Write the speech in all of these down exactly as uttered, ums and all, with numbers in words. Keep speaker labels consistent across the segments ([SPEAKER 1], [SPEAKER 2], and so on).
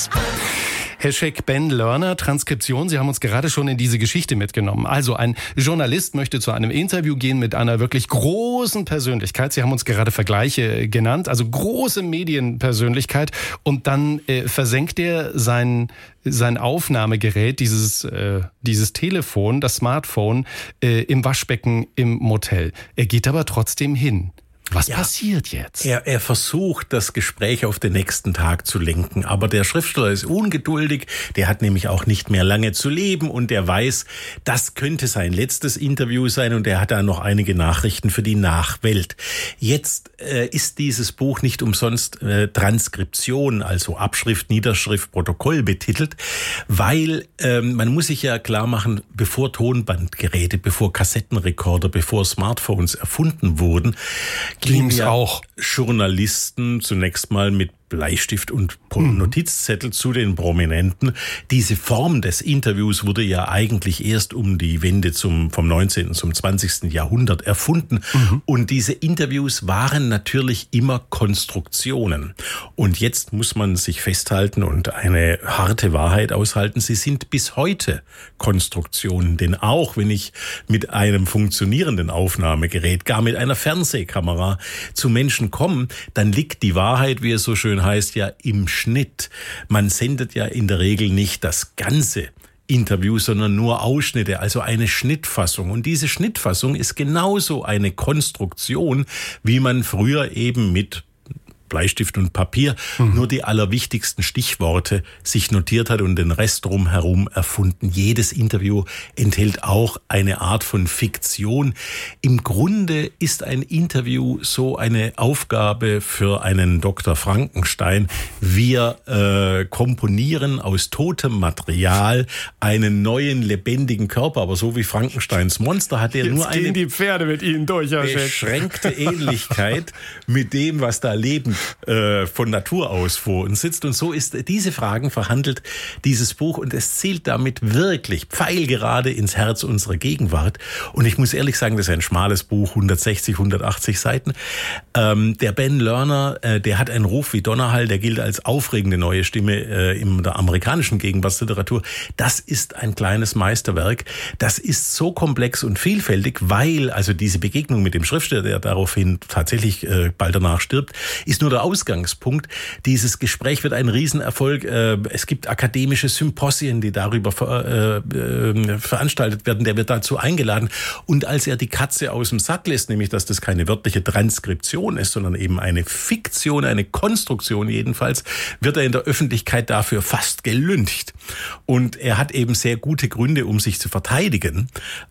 [SPEAKER 1] Herr Scheck, Ben Lerner, Transkription, Sie haben uns gerade schon in diese Geschichte mitgenommen. Also ein Journalist möchte zu einem Interview gehen mit einer wirklich großen Persönlichkeit. Sie haben uns gerade Vergleiche genannt, also große Medienpersönlichkeit. Und dann äh, versenkt er sein, sein Aufnahmegerät, dieses, äh, dieses Telefon, das Smartphone, äh, im Waschbecken im Motel. Er geht aber trotzdem hin. Was ja, passiert jetzt?
[SPEAKER 2] Er, er versucht, das Gespräch auf den nächsten Tag zu lenken. Aber der Schriftsteller ist ungeduldig. Der hat nämlich auch nicht mehr lange zu leben. Und der weiß, das könnte sein letztes Interview sein. Und er hat da noch einige Nachrichten für die Nachwelt. Jetzt äh, ist dieses Buch nicht umsonst äh, Transkription, also Abschrift, Niederschrift, Protokoll betitelt. Weil äh, man muss sich ja klar machen, bevor Tonbandgeräte, bevor Kassettenrekorder, bevor Smartphones erfunden wurden,
[SPEAKER 1] ging ja auch
[SPEAKER 2] Journalisten zunächst mal mit Bleistift und Notizzettel zu den Prominenten. Diese Form des Interviews wurde ja eigentlich erst um die Wende zum, vom neunzehnten zum zwanzigsten Jahrhundert erfunden. Mhm. Und diese Interviews waren natürlich immer Konstruktionen. Und jetzt muss man sich festhalten und eine harte Wahrheit aushalten. Sie sind bis heute Konstruktionen. Denn auch wenn ich mit einem funktionierenden Aufnahmegerät, gar mit einer Fernsehkamera zu Menschen komme, dann liegt die Wahrheit, wie es so schön heißt, ja im Schnitt. Man sendet ja in der Regel nicht das ganze Interview, sondern nur Ausschnitte, also eine Schnittfassung. Und diese Schnittfassung ist genauso eine Konstruktion, wie man früher eben mit Bleistift und Papier mhm. nur die allerwichtigsten Stichworte sich notiert hat und den Rest drumherum erfunden. Jedes Interview enthält auch eine Art von Fiktion. Im Grunde ist ein Interview so eine Aufgabe für einen Doktor Frankenstein. Wir äh, komponieren aus totem Material einen neuen lebendigen Körper, aber so wie Frankensteins Monster hat er
[SPEAKER 1] Jetzt
[SPEAKER 2] nur eine
[SPEAKER 1] gehen die Pferde mit Ihnen durch, Herr Scheck.
[SPEAKER 2] beschränkte Ähnlichkeit mit dem, was da lebend von Natur aus vor uns sitzt. Und so ist diese Fragen verhandelt dieses Buch und es zielt damit wirklich pfeilgerade ins Herz unserer Gegenwart. Und ich muss ehrlich sagen, das ist ein schmales Buch, hundertsechzig, hundertachtzig Seiten. Ähm, der Ben Lerner, äh, der hat einen Ruf wie Donnerhall, der gilt als aufregende neue Stimme äh, in der amerikanischen Gegenwartsliteratur. Das ist ein kleines Meisterwerk. Das ist so komplex und vielfältig, weil also diese Begegnung mit dem Schriftsteller, der daraufhin tatsächlich äh, bald danach stirbt, ist nur der Ausgangspunkt. Dieses Gespräch wird ein Riesenerfolg. Es gibt akademische Symposien, die darüber ver, äh, veranstaltet werden. Der wird dazu eingeladen. Und als er die Katze aus dem Sack lässt, nämlich, dass das keine wörtliche Transkription ist, sondern eben eine Fiktion, eine Konstruktion jedenfalls, wird er in der Öffentlichkeit dafür fast gelyncht. Und er hat eben sehr gute Gründe, um sich zu verteidigen.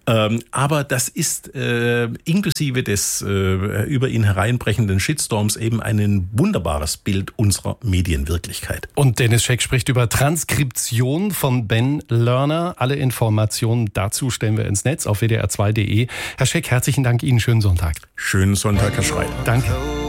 [SPEAKER 2] Aber das ist äh, inklusive des äh, über ihn hereinbrechenden Shitstorms eben einen wunderbares Bild unserer Medienwirklichkeit.
[SPEAKER 1] Und Dennis Scheck spricht über Transkription von Ben Lerner. Alle Informationen dazu stellen wir ins Netz auf w d r zwei punkt d e. Herr Scheck, herzlichen Dank Ihnen. Schönen Sonntag.
[SPEAKER 2] Schönen Sonntag, Herr Schreiter.
[SPEAKER 1] Danke.